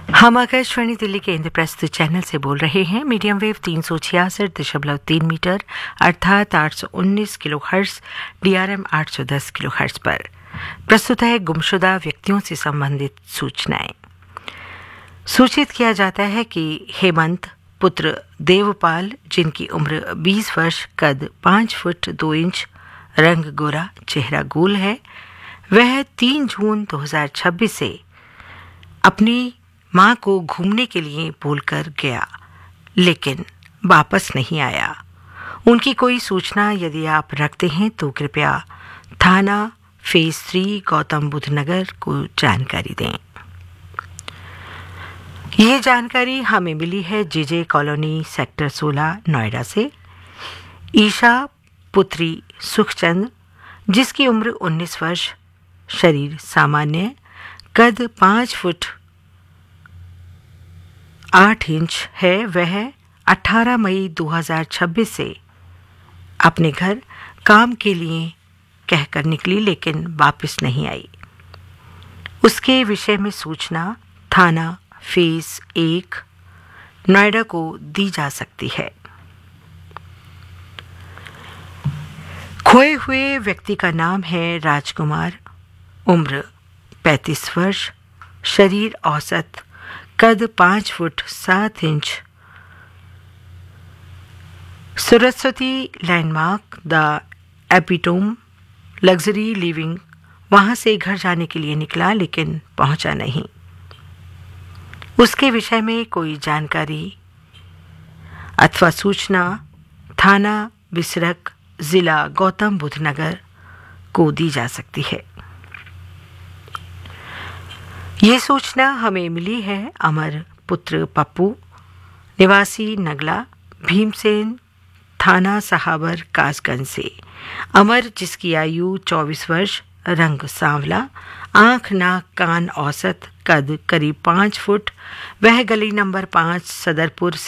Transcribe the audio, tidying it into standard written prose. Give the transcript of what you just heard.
हम आकाशवाणी दिल्ली के इंद्रप्रस्थ चैनल से बोल रहे हैं। मीडियम वेव 366.3 मीटर अर्थात 819 kilo hertz, DRM 810 kilo hertz पर प्रस्तुत है गुमशुदा व्यक्तियों से संबंधित सूचनाएं। सूचित किया जाता है कि हेमंत पुत्र देवपाल, जिनकी उम्र 20 वर्ष, कद 5 फुट 2 इंच, रंग गोरा, चेहरा गोल है, वह 3 जून 2026 से अपनी मां को घूमने के लिए बोलकर गया, लेकिन वापस नहीं आया। उनकी कोई सूचना यदि आप रखते हैं तो कृपया थाना फेज 3 गौतम बुद्ध नगर को जानकारी दें। ये जानकारी हमें मिली है जेजे कॉलोनी सेक्टर 16 नोएडा से। ईशा पुत्री सुखचंद, जिसकी उम्र 19 वर्ष, शरीर सामान्य, कद 5 फुट 8 इंच है, वह 18 मई 2026 से अपने घर काम के लिए कहकर निकली, लेकिन वापस नहीं आई। उसके विषय में सूचना थाना फेज 1 नोएडा को दी जा सकती है। खोए हुए व्यक्ति का नाम है राजकुमार, उम्र 35 वर्ष, शरीर औसत, कद 5 foot 7 inch, Saraswati landmark the epitome luxury living, वहां से घर जाने के लिए निकला लेकिन पहुंचा नहीं। उसके विषय में कोई जानकारी अथवा सूचना थाना बिसरक, जिला गौतम बुद्ध नगर को दी जा सकती है। ये सूचना हमें मिली है अमर पुत्र पप्पू, निवासी नगला, भीमसेन थाना सहाबर कासगंज से। अमर, जिसकी आयु 24 वर्ष, रंग सांवला, आंख नाक कान औसत, कद करीब 5 फुट, वह गली नंबर 5 सदरपुर